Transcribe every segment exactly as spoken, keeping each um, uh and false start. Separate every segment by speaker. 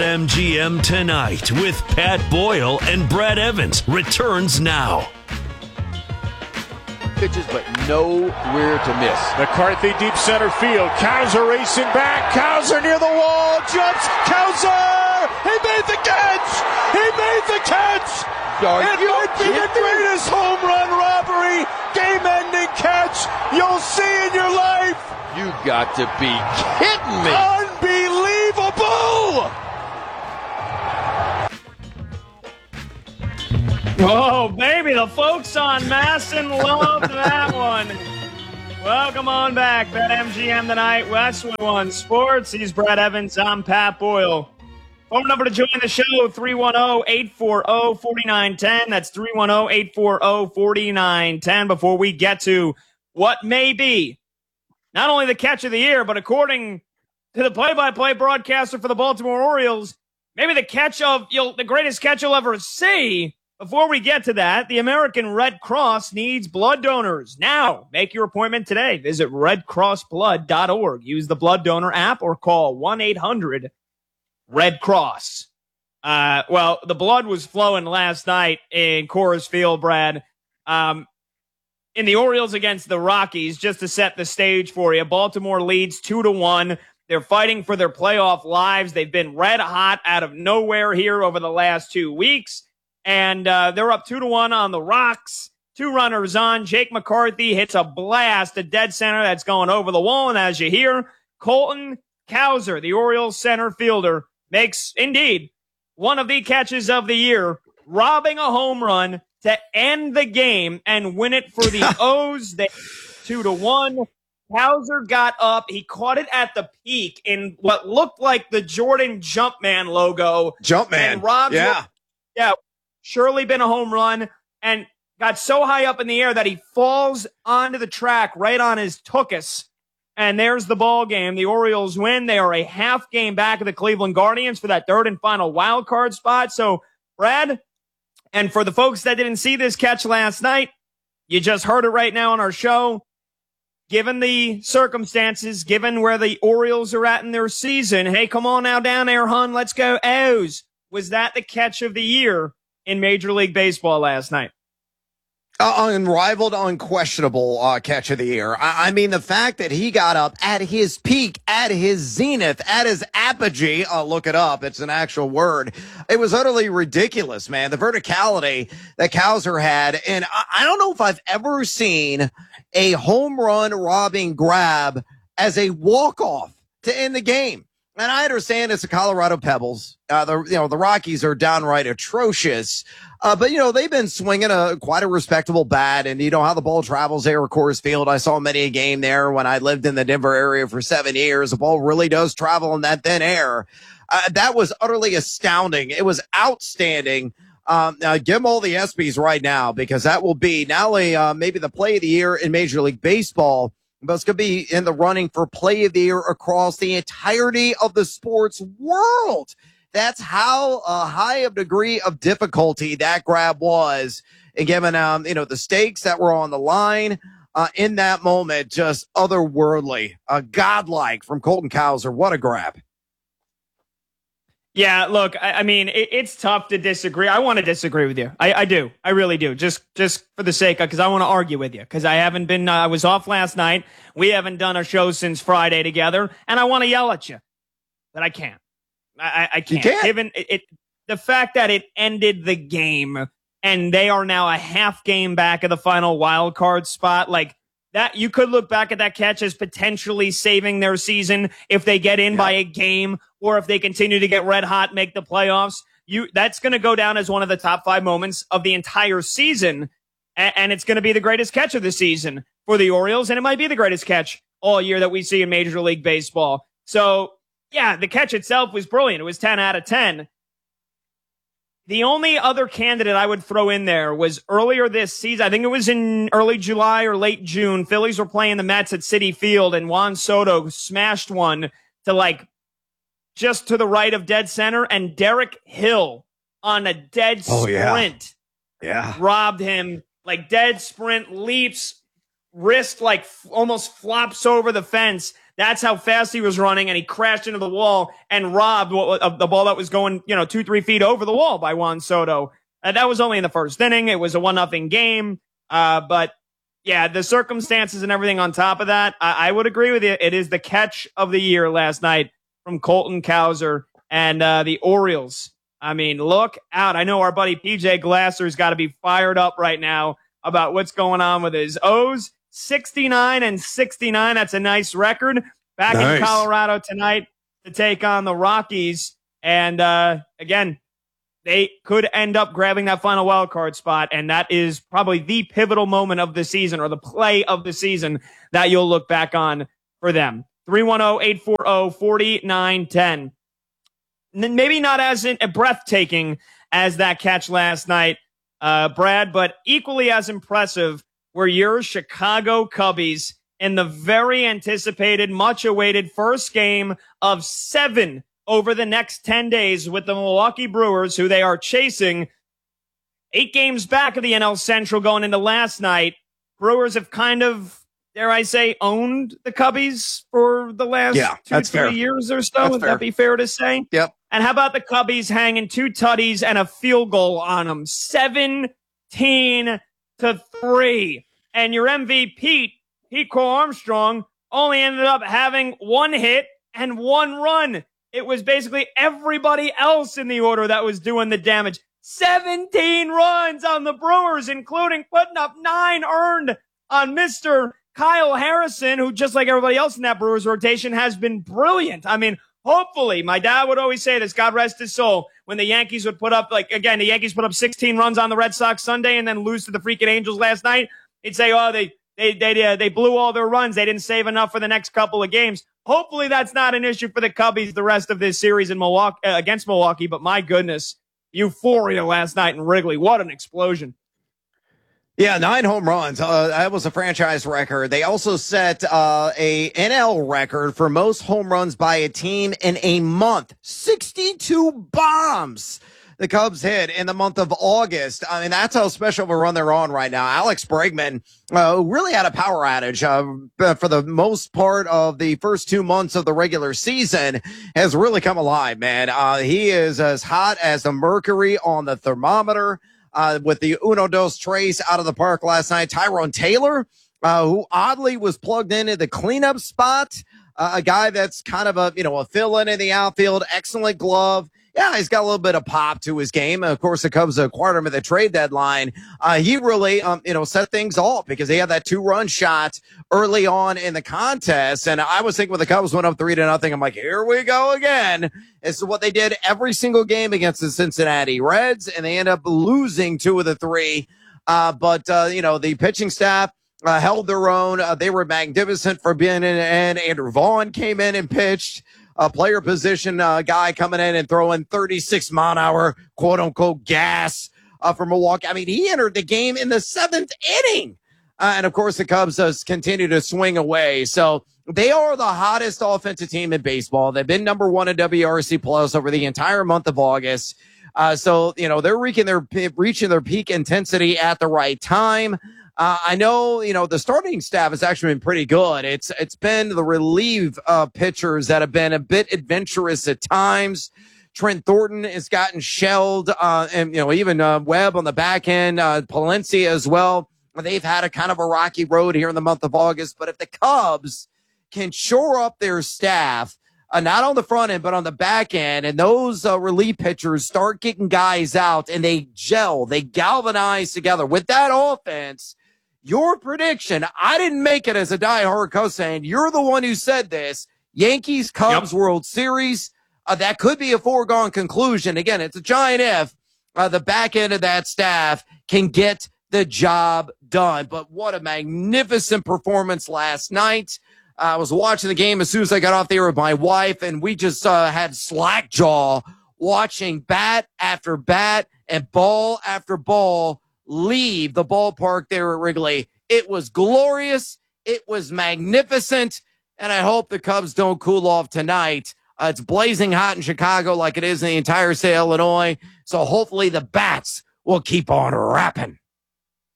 Speaker 1: BetMGM Tonight with Pat Boyle and Brad Evans returns now.
Speaker 2: Pitches, but nowhere to miss.
Speaker 3: McCarthy deep center field. Cowser racing back. Cowser near the wall. Jumps. Cowser! He made the catch! He made the catch!
Speaker 2: Are
Speaker 3: it might be the greatest home run robbery, game-ending catch you'll see in your life.
Speaker 2: You got to be kidding me!
Speaker 3: Unbelievable!
Speaker 4: Oh, baby, the folks on Masson loved that one. Welcome on back, BetMGM Tonight, Westwood One Sports. He's Brad Evans. I'm Pat Boyle. Phone number to join the show, three one zero, eight four zero, four nine one zero. That's three one zero, eight four zero, four nine one zero. Before we get to what may be not only the catch of the year, but according to the play-by-play broadcaster for the Baltimore Orioles, maybe the catch of you'll, the greatest catch you'll ever see. Before we get to that, the American Red Cross needs blood donors. Now, make your appointment today. Visit red cross blood dot org. Use the blood donor app or call one eight hundred Red Cross. Uh, well, the blood was flowing last night in Coors Field, Brad. Um, in the Orioles against the Rockies, just to set the stage for you, Baltimore leads two to one. They're fighting for their playoff lives. They've been red hot out of nowhere here over the last two weeks. And uh, they're up two to one on the Rocks. Two runners on. Jake McCarthy hits a blast to dead center that's going over the wall. And as you hear, Colton Cowser, the Orioles center fielder, makes, indeed, one of the catches of the year, robbing a home run to end the game and win it for the O's. They two to one. Cowser got up. He caught it at the peak in what looked like the Jordan Jumpman logo.
Speaker 5: Jumpman.
Speaker 4: And robbed
Speaker 5: yeah.
Speaker 4: Yeah. Surely been a home run, and got so high up in the air that he falls onto the track right on his tuchus. And there's the ball game. The Orioles win. They are a half game back of the Cleveland Guardians for that third and final wild card spot. So, Brad, and for the folks that didn't see this catch last night, you just heard it right now on our show. Given the circumstances, given where the Orioles are at in their season, hey, come on now down there, hun. Let's go O's. Was that the catch of the year in Major League Baseball last night?
Speaker 5: Uh, unrivaled, unquestionable uh, catch of the year. I, I mean, the fact that he got up at his peak, at his zenith, at his apogee. Uh, look it up. It's an actual word. It was utterly ridiculous, man. The verticality that Cowser had. And I, I don't know if I've ever seen a home run robbing grab as a walk-off to end the game. And I understand it's the Colorado Pebbles. Uh, the, you know, the Rockies are downright atrocious. Uh, but, you know, they've been swinging a quite a respectable bat. And you know how the ball travels there at Coors Field. I saw many a game there when I lived in the Denver area for seven years. The ball really does travel in that thin air. Uh, that was utterly astounding. It was outstanding. Um, now give them all the ESPYs right now, because that will be not only uh, maybe the play of the year in Major League Baseball, but it's going to be in the running for play of the year across the entirety of the sports world. That's how uh, high of degree of difficulty that grab was. And given, um, you know, the stakes that were on the line uh, in that moment, just otherworldly, uh, godlike from Colton Cowser. What a grab.
Speaker 4: Yeah, look, I, I mean, it, it's tough to disagree. I want to disagree with you. I, I do. I really do. Just just for the sake of, because I want to argue with you. Because I haven't been, uh, I was off last night. We haven't done a show since Friday together. And I want to yell at you. But I can't. I, I, I can't.
Speaker 5: You can't.
Speaker 4: Given it, it, the fact that it ended the game and they are now a half game back of the final wild card spot, like, that you could look back at that catch as potentially saving their season if they get in yeah. by a game, or if they continue to get red hot, make the playoffs. You that's going to go down as one of the top five moments of the entire season, and, and it's going to be the greatest catch of the season for the Orioles, and it might be the greatest catch all year that we see in Major League Baseball. So, yeah, the catch itself was brilliant. It was ten out of ten. The only other candidate I would throw in there was earlier this season. I think it was in early July or late June. Phillies were playing the Mets at Citi Field, and Juan Soto smashed one to, like, just to the right of dead center, and Derek Hill on a dead
Speaker 5: oh,
Speaker 4: sprint
Speaker 5: yeah. Yeah.
Speaker 4: robbed him. Like, dead sprint, leaps, wrist, like, f- almost flops over the fence. That's how fast he was running, and he crashed into the wall and robbed what, of the ball that was going, you know, two, three feet over the wall by Juan Soto. Uh, that was only in the first inning. It was a one nothing game. Uh, but yeah, the circumstances and everything on top of that, I, I would agree with you. It is the catch of the year last night from Colton Cowser and uh, the Orioles. I mean, look out. I know our buddy P J Glasser's got to be fired up right now about what's going on with his O's. sixty-nine and sixty-nine. That's a nice record. Back nice. in Colorado tonight to take on the Rockies. And uh, again, they could end up grabbing that final wild card spot. And that is probably the pivotal moment of the season, or the play of the season, that you'll look back on for them. three one zero, eight four zero, four nine one zero. Maybe not as in, uh, breathtaking as that catch last night, uh, Brad, but equally as impressive were your Chicago Cubbies in the very anticipated, much awaited first game of seven over the next ten days with the Milwaukee Brewers, who they are chasing eight games back of the N L Central going into last night. Brewers have kind of, dare I say, owned the Cubbies for the last
Speaker 5: yeah,
Speaker 4: two, three fair. years or so.
Speaker 5: That's
Speaker 4: Would
Speaker 5: fair.
Speaker 4: that be fair to say?
Speaker 5: Yep.
Speaker 4: And how about the Cubbies hanging two tutties and a field goal on them? seventeen to three. And your M V P, Pete Crow Armstrong, only ended up having one hit and one run. It was basically everybody else in the order that was doing the damage. seventeen runs on the Brewers, including putting up nine earned on Mister Kyle Harrison, who, just like everybody else in that Brewers rotation, has been brilliant. I mean, hopefully, my dad would always say this, God rest his soul, when the Yankees would put up, like, again, the Yankees put up sixteen runs on the Red Sox Sunday and then lose to the freaking Angels last night. He'd say, oh, they they they uh, they blew all their runs. They didn't save enough for the next couple of games. Hopefully that's not an issue for the Cubbies the rest of this series in Milwaukee, uh, against Milwaukee. But my goodness, euphoria last night in Wrigley. What an explosion.
Speaker 5: Yeah, nine home runs. Uh, that was a franchise record. They also set uh, a N L record for most home runs by a team in a month. sixty-two bombs the Cubs hit in the month of August. I mean, that's how special of a run they're on right now. Alex Bregman uh, really had a power outage uh, for the most part of the first two months of the regular season. Has really come alive, man. Uh, he is as hot as the mercury on the thermometer. Uh, with the Uno Dos Tres out of the park last night. Tyrone Taylor, uh, who oddly was plugged into the cleanup spot, uh, a guy that's kind of a, you know, a fill-in in the outfield, excellent glove. Yeah, he's got a little bit of pop to his game. Of course, the Cubs acquired him at the trade deadline. Uh, he really, um, you know, set things off because he had that two-run shot early on in the contest. And I was thinking when the Cubs went up three to nothing, I'm like, here we go again. It's what they did every single game against the Cincinnati Reds, and they end up losing two of the three. Uh, but, uh, you know, the pitching staff uh, held their own. Uh, they were magnificent for being in, and Andrew Vaughn came in and pitched. A player position uh, guy coming in and throwing thirty-six mile an hour, quote unquote, gas uh, for Milwaukee. I mean, he entered the game in the seventh inning. Uh, and of course, the Cubs uh, continue to swing away. So they are the hottest offensive team in baseball. They've been number one in W R C plus over the entire month of August. Uh, so, you know, they're reaching their, reaching their peak intensity at the right time. Uh, I know, you know, the starting staff has actually been pretty good. It's it's been the relief uh, pitchers that have been a bit adventurous at times. Trent Thornton has gotten shelled, uh, and, you know, even uh, Webb on the back end, uh, Palencia as well. They've had a kind of a rocky road here in the month of August. But if the Cubs can shore up their staff, uh, not on the front end, but on the back end, and those uh, relief pitchers start kicking guys out and they gel, they galvanize together with that offense, your prediction, I didn't make it as a diehard Cubs fan. You're the one who said this. Yankees, Cubs, yep. World Series. Uh, that could be a foregone conclusion. Again, it's a giant if uh, the back end of that staff can get the job done. But what a magnificent performance last night. Uh, I was watching the game as soon as I got off there with my wife, and we just uh, had slack jaw watching bat after bat and ball after ball leave the ballpark there at Wrigley. It was glorious. It was magnificent. And I hope the Cubs don't cool off tonight. Uh, it's blazing hot in Chicago like it is in the entire state of Illinois. So hopefully the bats will keep on rapping.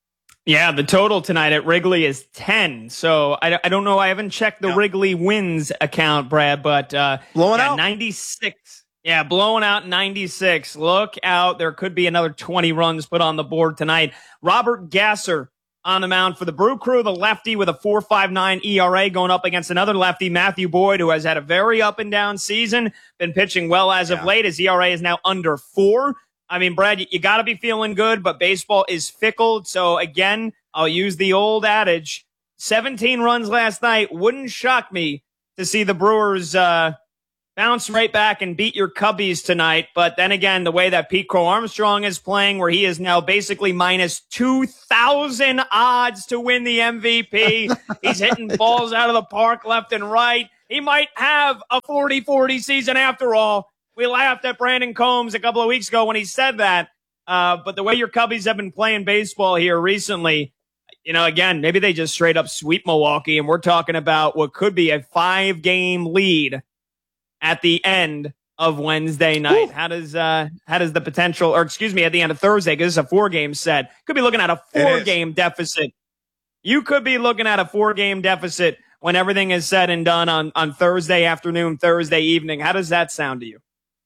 Speaker 4: Yeah, the total tonight at Wrigley is ten. So I, I don't know. I haven't checked the
Speaker 5: yeah.
Speaker 4: Wrigley wins account, Brad, but uh,
Speaker 5: blowing
Speaker 4: yeah,
Speaker 5: out
Speaker 4: ninety-six. Yeah, blowing out ninety-six. Look out. There could be another twenty runs put on the board tonight. Robert Gasser on the mound for the Brew Crew, the lefty with a four point five nine E R A going up against another lefty, Matthew Boyd, who has had a very up and down season, been pitching well as
Speaker 5: yeah.
Speaker 4: of late. His E R A is now under four. I mean, Brad, you, you got to be feeling good, but baseball is fickle. So again, I'll use the old adage, seventeen runs last night. Wouldn't shock me to see the Brewers uh, bounce right back and beat your Cubbies tonight. But then again, the way that Pete Crow Armstrong is playing, where he is now basically minus two thousand odds to win the M V P. He's hitting balls out of the park left and right. He might have a forty forty season after all. We laughed at Brandon Combs a couple of weeks ago when he said that. Uh, but the way your Cubbies have been playing baseball here recently, you know, again, maybe they just straight up sweep Milwaukee, and we're talking about what could be a five-game lead at the end of Wednesday night. Ooh. How does uh, how does the potential, or excuse me, at the end of Thursday, because it's a four-game set, could be looking at a four-game deficit. You could be looking at a four-game deficit when everything is said and done on, on Thursday afternoon, Thursday evening. How does that sound to you?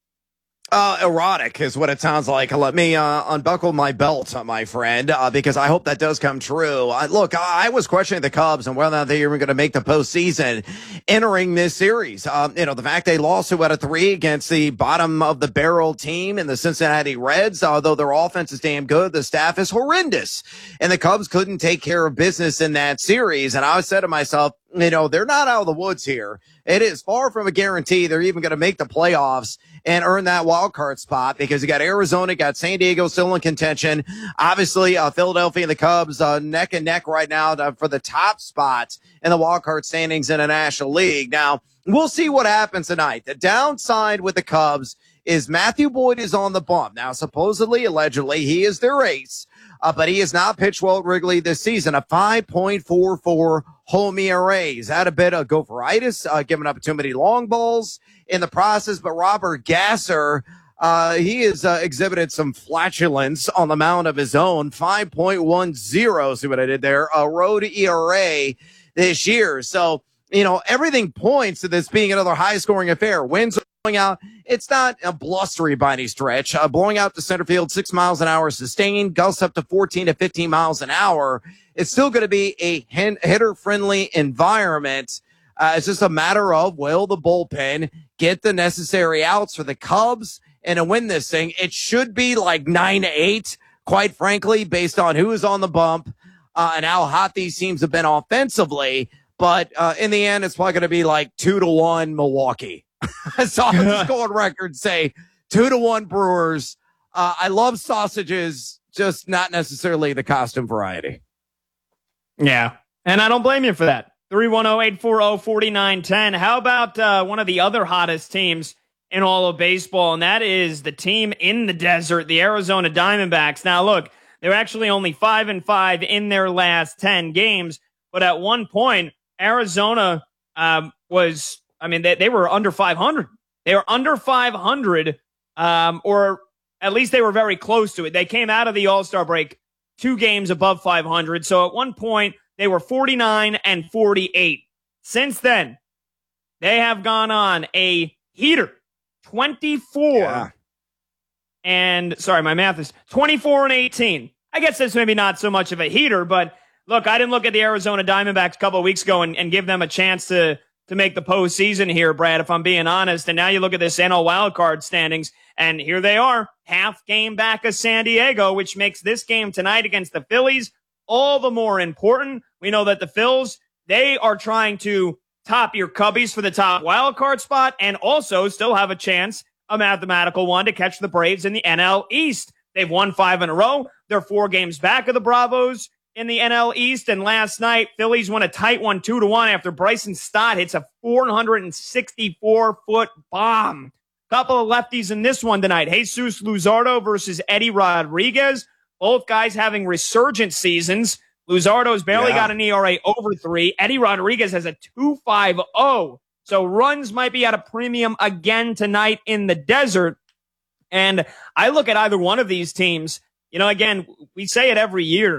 Speaker 5: Uh, erotic is what it sounds like. Let me uh, unbuckle my belt, my friend, uh, because I hope that does come true. Uh, look, I, I was questioning the Cubs and whether or not they were going to make the postseason entering this series. Um, you know, the fact they lost two out of three against the bottom of the barrel team in the Cincinnati Reds, although their offense is damn good, the staff is horrendous. And the Cubs couldn't take care of business in that series. And I said to myself, you know, they're not out of the woods here. It is far from a guarantee they're even going to make the playoffs and earn that wild card spot, because you got Arizona, got San Diego still in contention. Obviously, uh, Philadelphia and the Cubs uh, neck and neck right now to, for the top spots in the wild card standings in the National League. Now, we'll see what happens tonight. The downside with the Cubs is Matthew Boyd is on the bump. Now, supposedly, allegedly, he is their ace. Uh, but he has not pitched well at Wrigley this season. A five point four four home E R A. Is that a bit of gopheritis, uh, giving up too many long balls in the process? But Robert Gasser, uh, he has uh, exhibited some flatulence on the mound of his own. five point one oh. See what I did there? A road E R A this year. So, you know, everything points to this being another high-scoring affair. Wins are blowing out. It's not a blustery by any stretch. Uh, blowing out to center field, six miles an hour sustained, gusts up to fourteen to fifteen miles an hour. It's still going to be a hitter-friendly environment. Uh, it's just a matter of, will the bullpen get the necessary outs for the Cubs and to win this thing? It should be like nine to eight, quite frankly, based on who is on the bump uh, and how hot these teams have been offensively. But uh, in the end, it's probably going to be like two to one Milwaukee. So I'll just go on record and say two to one Brewers. Uh, I love sausages, just not necessarily the costume variety.
Speaker 4: Yeah, and I don't blame you for that. three one zero, eight four zero, four nine one zero. How about uh, one of the other hottest teams in all of baseball, and that is the team in the desert, the Arizona Diamondbacks. Now, look, they're actually only five and five in their last ten games, but at one point, Arizona um, was, I mean, they, they were under five hundred. They were under five hundred, um, or at least they were very close to it. They came out of the All-Star break two games above five hundred. So at one point, they were forty-nine and forty-eight. Since then, they have gone on a heater, twenty-four. Yeah. And, sorry, my math is twenty-four and eighteen. I guess that's maybe not so much of a heater, but look, I didn't look at the Arizona Diamondbacks a couple of weeks ago and, and give them a chance to, to make the postseason here, Brad, if I'm being honest. And now you look at this N L wildcard standings, and here they are, half game back of San Diego, which makes this game tonight against the Phillies all the more important. We know that the Phils, they are trying to top your Cubbies for the top wildcard spot and also still have a chance, a mathematical one, to catch the Braves in the N L East. They've won five in a row. They're four games back of the Bravos in the N L East. And last night, Phillies won a tight one, two to one, after Bryson Stott hits a four hundred sixty-four foot bomb. Couple of lefties in this one tonight. Jesus Luzardo versus Eddie Rodriguez. Both guys having resurgent seasons. Luzardo's barely yeah. got an E R A over three. Eddie Rodriguez has a two point five oh. So runs might be at a premium again tonight in the desert. And I look at either one of these teams. You know, again, we say it every year.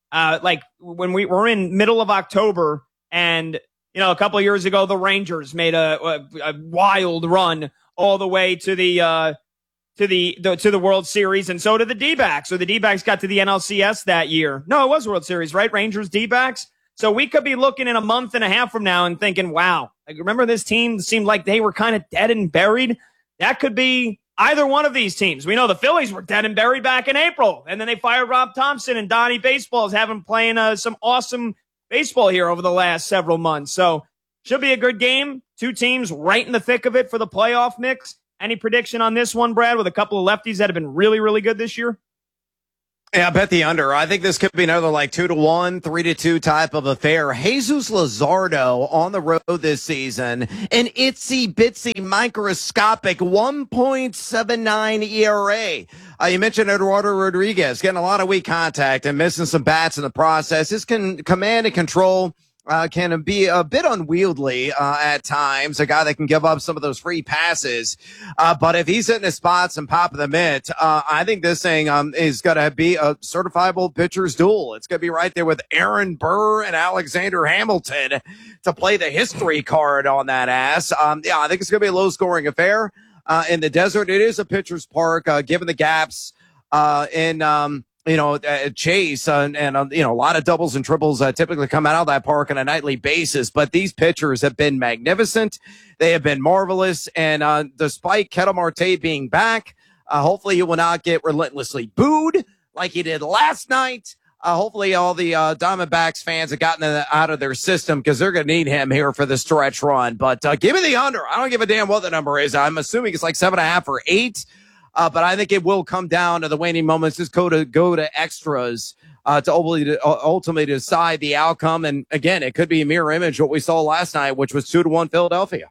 Speaker 4: Uh, like when we were in middle of October, and you know, a couple of years ago, the Rangers made a, a, a wild run all the way to the uh, to the, the to the World Series, and so did the D-backs. So the D-backs got to the N L C S that year. No, it was World Series, right? Rangers, D-backs. So we could be looking in a month and a half from now and thinking, wow, like, remember this team seemed like they were kind of dead and buried? That could be either one of these teams. We know the Phillies were dead and buried back in April, and then they fired Rob Thompson, and Donnie Baseball is having playing uh, some awesome baseball here over the last several months. So should be a good game. Two teams right in the thick of it for the playoff mix. Any prediction on this one, Brad, with a couple of lefties that have been really, really good this year?
Speaker 5: Yeah, I bet the under. I think this could be another like two to one, three to two type of affair. Jesus Luzardo on the road this season, an itsy bitsy microscopic one point seven nine E R A. Uh, you mentioned Eduardo Rodriguez getting a lot of weak contact and missing some bats in the process. His can command and control Uh, can be a bit unwieldy uh, at times, a guy that can give up some of those free passes. Uh, but if he's hitting his spots and popping them in, uh, I think this thing um, is going to be a certifiable pitcher's duel. It's going to be right there with Aaron Burr and Alexander Hamilton to play the history card on that ass. Um, yeah, I think it's going to be a low-scoring affair. Uh, in the desert, it is a pitcher's park, uh, given the gaps uh, in um, – you know, uh, Chase uh, and, uh, you know, a lot of doubles and triples uh, typically come out of that park on a nightly basis. But these pitchers have been magnificent. They have been marvelous. And uh, despite Ketel Marte being back, uh, hopefully he will not get relentlessly booed like he did last night. Uh, hopefully all the uh, Diamondbacks fans have gotten it out of their system because they're going to need him here for the stretch run. But uh, give me the under. I don't give a damn what the number is. I'm assuming it's like seven and a half or eight. Uh, but I think it will come down to the waning moments. Just go to go to extras uh, to ultimately, uh, ultimately decide the outcome. And again, it could be a mirror image of what we saw last night, which was two to one Philadelphia.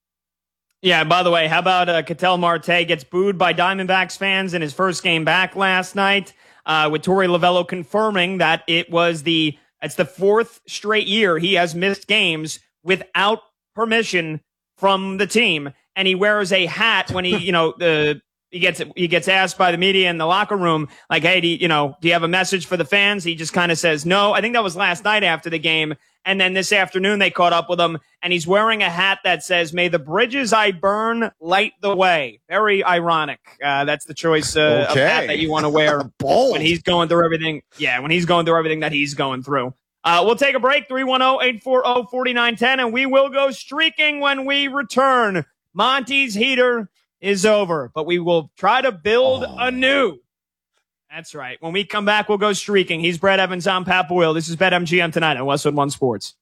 Speaker 4: Yeah. By the way, how about uh, Ketel Marte gets booed by Diamondbacks fans in his first game back last night, uh, with Torey Lovello confirming that it was the it's the fourth straight year he has missed games without permission from the team, and he wears a hat when he you know the. He gets he gets asked by the media in the locker room, like, hey, do you, you know, do you have a message for the fans? He just kind of says no. I think that was last night after the game. And then this afternoon they caught up with him, and he's wearing a hat that says, may the bridges I burn light the way. Very ironic. Uh, that's the choice uh,
Speaker 5: okay.
Speaker 4: of hat that you want to wear when he's going through everything. Yeah, when he's going through everything that he's going through. Uh, we'll take a break, three one zero, eight four zero, four nine one zero, and we will go streaking when we return. Monty's heater is over, but we will try to build oh. anew. That's right. When we come back, we'll go streaking. He's Brad Evans. I'm Pat Boyle. This is BetMGM tonight on Westwood One Sports.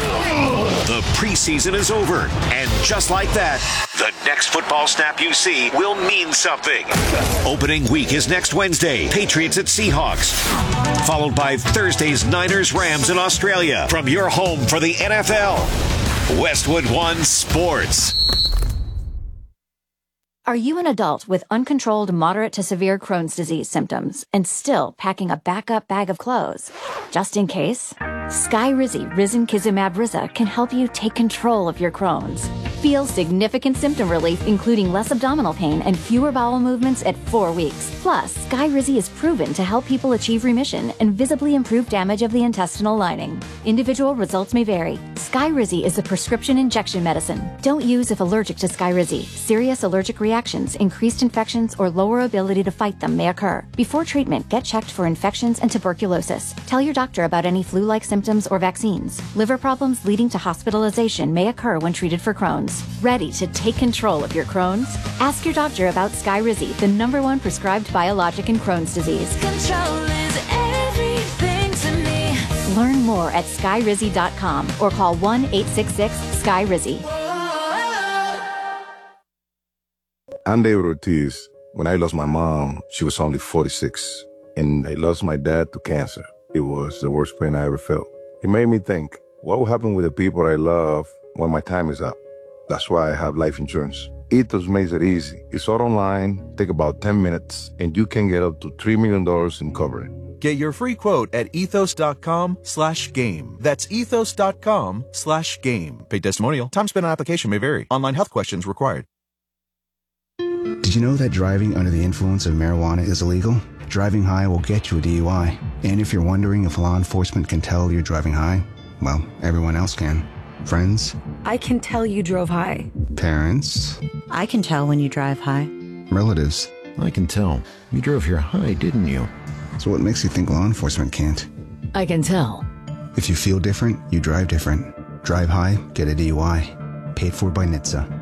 Speaker 1: The preseason is over, and just like that, the next football snap you see will mean something. Opening week is next Wednesday, Patriots at Seahawks, followed by Thursday's Niners-Rams in Australia. From your home for the N F L, Westwood One Sports.
Speaker 6: Are you an adult with uncontrolled moderate to severe Crohn's disease symptoms and still packing a backup bag of clothes? Just in case, Skyrizi Risankizumab Riza can help you take control of your Crohn's. Feel significant symptom relief, including less abdominal pain and fewer bowel movements at four weeks. Plus, Skyrizi is proven to help people achieve remission and visibly improve damage of the intestinal lining. Individual results may vary. Skyrizi is a prescription injection medicine. Don't use if allergic to Skyrizi. Serious allergic reactions, increased infections, or lower ability to fight them may occur. Before treatment, get checked for infections and tuberculosis. Tell your doctor about any flu-like symptoms or vaccines. Liver problems leading to hospitalization may occur when treated for Crohn's. Ready to take control of your Crohn's? Ask your doctor about Skyrizi, the number one prescribed biologic in Crohn's disease.
Speaker 7: Control is everything to me.
Speaker 6: Learn more at skyrizi dot com or call one eight six six Skyrizi.
Speaker 8: I'm David Ortiz. When I lost my mom, she was only forty-six, and I lost my dad to cancer. It was the worst pain I ever felt. It made me think, what will happen with the people I love when my time is up? That's why I have life insurance. Ethos makes it easy. It's all online, take about ten minutes, and you can get up to three million dollars in coverage.
Speaker 9: Get your free quote at ethos.com slash game. That's ethos.com slash game. Paid testimonial. Time spent on application may vary. Online health questions required.
Speaker 10: Did Did you know that driving under the influence of marijuana is illegal? Driving high will get you a D U I. And if you're wondering if law enforcement can tell you're driving high, well, everyone else can. Friends?
Speaker 11: I can tell you drove high.
Speaker 10: Parents?
Speaker 11: I can tell when you drive high.
Speaker 10: Relatives?
Speaker 12: I can tell. You drove here high, didn't you?
Speaker 10: So what makes you think law enforcement can't?
Speaker 13: I can tell.
Speaker 10: If you feel different, you drive different. Drive high, get a D U I. Paid for by N H T S A.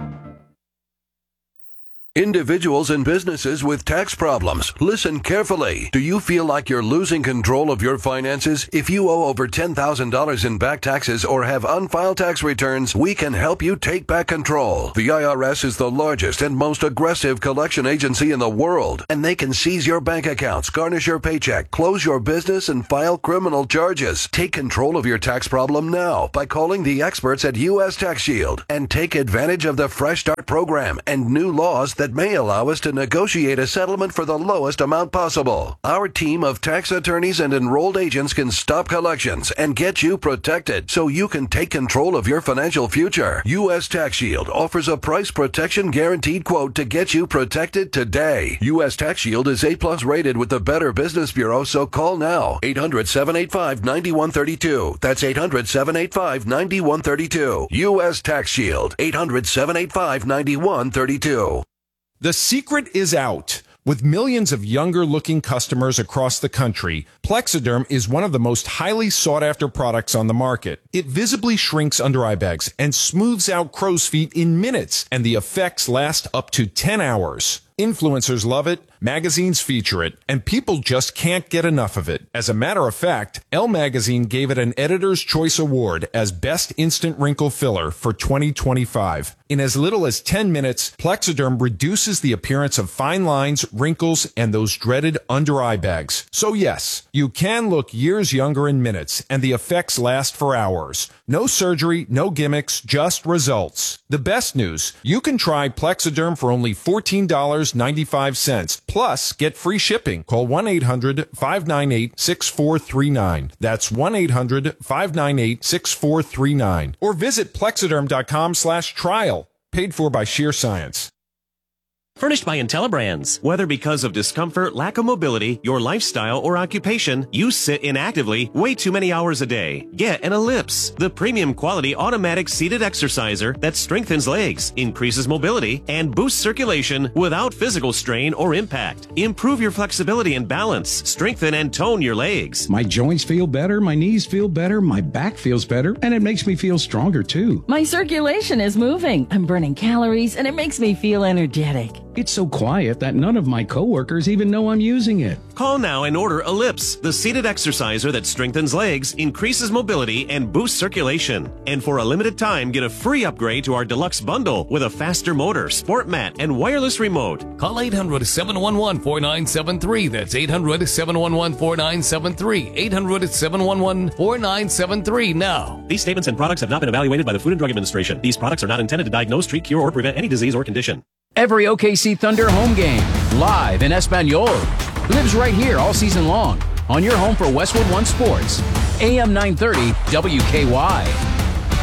Speaker 14: Individuals and businesses with tax problems, listen carefully. Do you feel like you're losing control of your finances? If you owe over ten thousand dollars in back taxes or have unfiled tax returns, we can help you take back control. The I R S is the largest and most aggressive collection agency in the world, and they can seize your bank accounts, garnish your paycheck, close your business, and file criminal charges. Take control of your tax problem now by calling the experts at U S Tax Shield and take advantage of the Fresh Start program and new laws that may allow us to negotiate a settlement for the lowest amount possible. Our team of tax attorneys and enrolled agents can stop collections and get you protected so you can take control of your financial future. U S Tax Shield offers a price protection guaranteed quote to get you protected today. U S Tax Shield is A plus rated with the Better Business Bureau, so call now. eight hundred, seven eight five, nine one three two. That's eight hundred, seven eight five, nine one three two. U S Tax Shield. eight hundred, seven eight five, nine one three two.
Speaker 15: The secret is out. With millions of younger-looking customers across the country, Plexiderm is one of the most highly sought-after products on the market. It visibly shrinks under-eye bags and smooths out crow's feet in minutes, and the effects last up to ten hours. Influencers love it, magazines feature it, and people just can't get enough of it. As a matter of fact, Elle Magazine gave it an Editor's Choice Award as Best Instant Wrinkle Filler for twenty twenty-five. In as little as ten minutes, Plexiderm reduces the appearance of fine lines, wrinkles, and those dreaded under-eye bags. So yes, you can look years younger in minutes, and the effects last for hours. No surgery, no gimmicks, just results. The best news, you can try Plexiderm for only fourteen dollars and ninety-five cents. Plus, get free shipping. Call one eight hundred, five nine eight, six four three nine. That's one eight hundred, five nine eight, six four three nine. Or visit plexiderm.com slash trial. Paid for by Sheer Science.
Speaker 16: Furnished by IntelliBrands. Whether because of discomfort, lack of mobility, your lifestyle, or occupation, you sit inactively way too many hours a day. Get an Ellipse, the premium quality automatic seated exerciser that strengthens legs, increases mobility, and boosts circulation without physical strain or impact. Improve your flexibility and balance. Strengthen and tone your legs.
Speaker 17: My joints feel better, my knees feel better, my back feels better, and it makes me feel stronger too.
Speaker 13: My circulation is moving. I'm burning calories, and it makes me feel energetic.
Speaker 17: It's so quiet that none of my coworkers even know I'm using it.
Speaker 16: Call now and order Ellipse, the seated exerciser that strengthens legs, increases mobility, and boosts circulation. And for a limited time, get a free upgrade to our deluxe bundle with a faster motor, sport mat, and wireless remote.
Speaker 18: Call eight hundred, seven one one, four nine seven three. That's eight hundred, seven one one, four nine seven three. eight hundred, seven one one, four nine seven three now.
Speaker 16: These statements and products have not been evaluated by the Food and Drug Administration. These products are not intended to diagnose, treat, cure, or prevent any disease or condition.
Speaker 19: Every O K C Thunder home game, live in Espanol, lives right here all season long on your home for Westwood One Sports, A M nine thirty W K Y.